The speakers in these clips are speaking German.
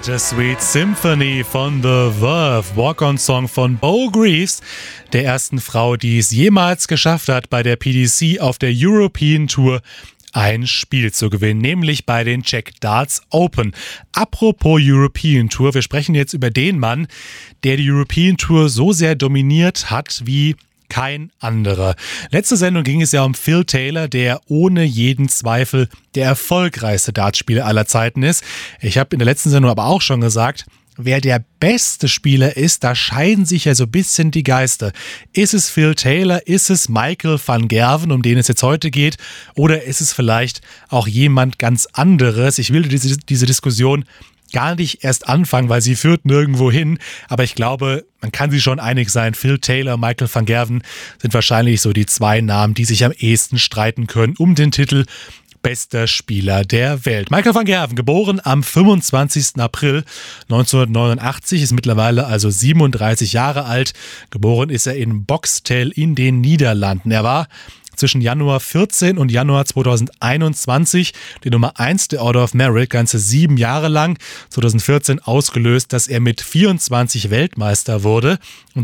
Bittersweet Symphony von The Verve, Walk-on-Song von Bo Greaves, der ersten Frau, die es jemals geschafft hat, bei der PDC auf der European Tour ein Spiel zu gewinnen, nämlich bei den Czech Darts Open. Apropos European Tour, wir sprechen jetzt über den Mann, der die European Tour so sehr dominiert hat wie kein anderer. Letzte Sendung ging es ja um Phil Taylor, der ohne jeden Zweifel der erfolgreichste Dartspieler aller Zeiten ist. Ich habe in der letzten Sendung aber auch schon gesagt, wer der beste Spieler ist, da scheiden sich ja so ein bisschen die Geister. Ist es Phil Taylor, ist es Michael van Gerwen, um den es jetzt heute geht, oder ist es vielleicht auch jemand ganz anderes? Ich will diese Diskussion gar nicht erst anfangen, weil sie führt nirgendwo hin. Aber ich glaube, man kann sich schon einig sein, Phil Taylor, Michael van Gerwen sind wahrscheinlich so die zwei Namen, die sich am ehesten streiten können um den Titel bester Spieler der Welt. Michael van Gerwen, geboren am 25. April 1989, ist mittlerweile also 37 Jahre alt. Geboren ist er in Boxtel in den Niederlanden. Er war zwischen Januar 14 und Januar 2021 die Nummer 1 der Order of Merit, ganze 7 Jahre lang. 2014 ausgelöst, dass er mit 24 Weltmeister wurde. Und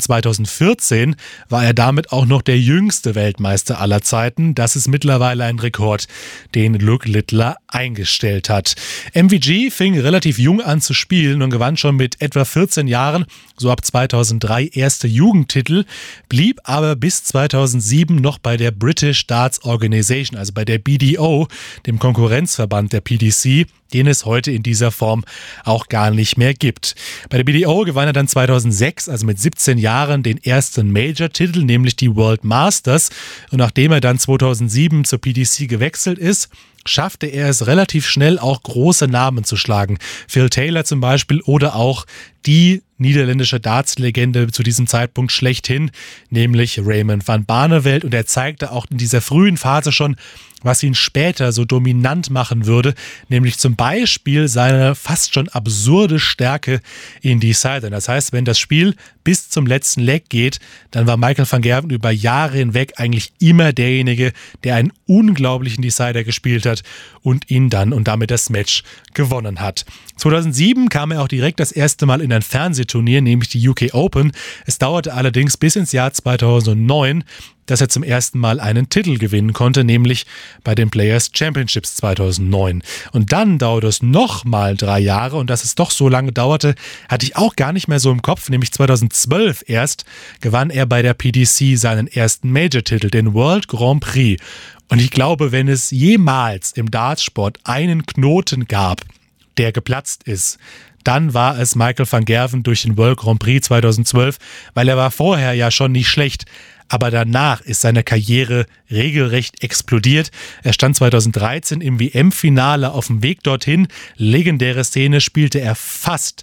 2014 war er damit auch noch der jüngste Weltmeister aller Zeiten. Das ist mittlerweile ein Rekord, den Luke Littler eingestellt hat. MVG fing relativ jung an zu spielen und gewann schon mit etwa 14 Jahren, so ab 2003, erste Jugendtitel, blieb aber bis 2007 noch bei der British Darts Organization, also bei der BDO, dem Konkurrenzverband der PDC, den es heute in dieser Form auch gar nicht mehr gibt. Bei der BDO gewann er dann 2006, also mit 17 Jahren, den ersten Major-Titel, nämlich die World Masters. Und nachdem er dann 2007 zur PDC gewechselt ist, schaffte er es relativ schnell auch große Namen zu schlagen. Phil Taylor zum Beispiel oder auch die niederländische Darts-Legende zu diesem Zeitpunkt schlechthin, nämlich Raymond van Barneveld. Und er zeigte auch in dieser frühen Phase schon, was ihn später so dominant machen würde, nämlich zum Beispiel seine fast schon absurde Stärke in Decidern. Das heißt, wenn das Spiel bis zum letzten Leg geht, dann war Michael van Gerwen über Jahre hinweg eigentlich immer derjenige, der einen unglaublichen Decider gespielt hat und ihn dann und damit das Match gewonnen hat. 2007 kam er auch direkt das erste Mal in ein Fernsehturnier, nämlich die UK Open. Es dauerte allerdings bis ins Jahr 2009, dass er zum ersten Mal einen Titel gewinnen konnte, nämlich bei den Players Championships 2009. Und dann dauerte es nochmal 3 Jahre und dass es doch so lange dauerte, hatte ich auch gar nicht mehr so im Kopf, nämlich 2012 erst gewann er bei der PDC seinen ersten Major-Titel, den World Grand Prix. Und ich glaube, wenn es jemals im Dartsport einen Knoten gab, der geplatzt ist, dann war es Michael van Gerwen durch den World Grand Prix 2012, weil er war vorher ja schon nicht schlecht. Aber danach ist seine Karriere regelrecht explodiert. Er stand 2013 im WM-Finale auf dem Weg dorthin. Legendäre Szene, spielte er fast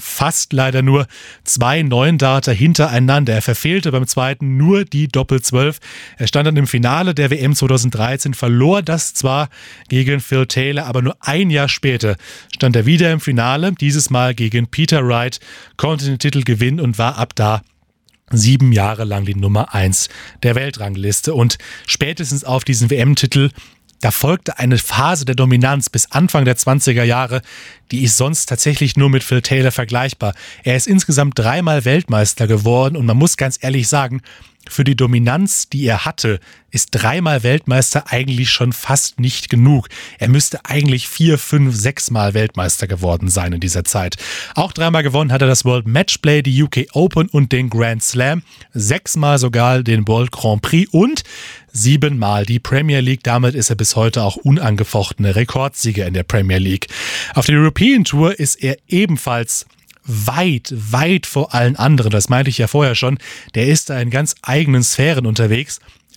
leider nur 2 Neundarter hintereinander. Er verfehlte beim zweiten nur die Doppel-12. Er stand dann im Finale der WM 2013, verlor das zwar gegen Phil Taylor, aber nur ein Jahr später stand er wieder im Finale, dieses Mal gegen Peter Wright, konnte den Titel gewinnen und war ab da 7 Jahre lang die Nummer 1 der Weltrangliste. Und spätestens auf diesen WM-Titel, da folgte eine Phase der Dominanz bis Anfang der 20er Jahre, die ist sonst tatsächlich nur mit Phil Taylor vergleichbar. Er ist insgesamt 3-mal Weltmeister geworden und man muss ganz ehrlich sagen, für die Dominanz, die er hatte, ist 3-mal Weltmeister eigentlich schon fast nicht genug. Er müsste eigentlich 4, 5, 6-mal Weltmeister geworden sein in dieser Zeit. Auch 3-mal gewonnen hat er das World Matchplay, die UK Open und den Grand Slam. 6-mal sogar den World Grand Prix und 7-mal die Premier League. Damit ist er bis heute auch unangefochtener Rekordsieger in der Premier League. Auf der European Tour ist er ebenfalls weit vor allen anderen. Das meinte ich ja vorher schon. Der ist da in ganz eigenen Sphären unterwegs.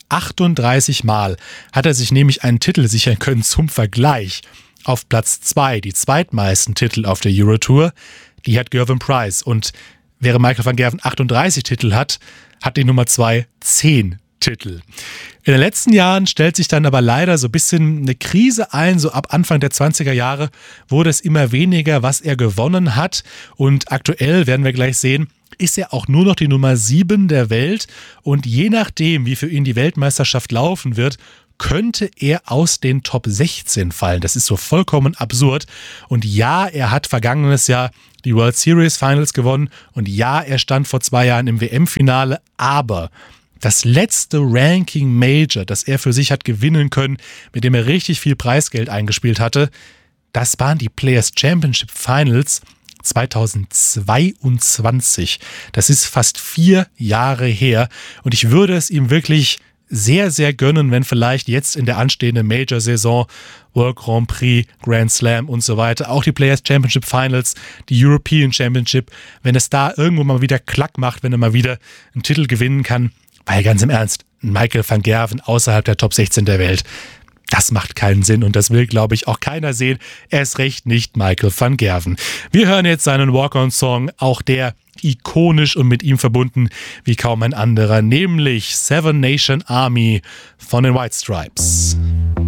38 Mal hat er sich nämlich einen Titel sichern können zum Vergleich. Auf Platz 2, die zweitmeisten Titel auf der Eurotour, die hat Gervin Price. Und während Michael van Gerwen 38 Titel hat die Nummer 2 10 Titel. In den letzten Jahren stellt sich dann aber leider so ein bisschen eine Krise ein. So ab Anfang der 20er Jahre wurde es immer weniger, was er gewonnen hat. Und aktuell, werden wir gleich sehen, ist er auch nur noch die Nummer 7 der Welt. Und je nachdem, wie für ihn die Weltmeisterschaft laufen wird, könnte er aus den Top 16 fallen. Das ist so vollkommen absurd. Und ja, er hat vergangenes Jahr die World Series Finals gewonnen. Und ja, er stand vor 2 Jahren im WM-Finale. Aber das letzte Ranking Major, das er für sich hat gewinnen können, mit dem er richtig viel Preisgeld eingespielt hatte, das waren die Players Championship Finals 2022. Das ist fast 4 Jahre her. Und ich würde es ihm wirklich sehr, sehr gönnen, wenn vielleicht jetzt in der anstehenden Major-Saison, World Grand Prix, Grand Slam und so weiter, auch die Players Championship Finals, die European Championship, wenn es da irgendwo mal wieder Klack macht, wenn er mal wieder einen Titel gewinnen kann. Weil ganz im Ernst, Michael van Gerwen außerhalb der Top 16 der Welt, das macht keinen Sinn und das will, glaube ich, auch keiner sehen. Erst recht nicht Michael van Gerwen. Wir hören jetzt seinen Walk-On-Song, auch der ikonisch und mit ihm verbunden wie kaum ein anderer, nämlich Seven Nation Army von den White Stripes.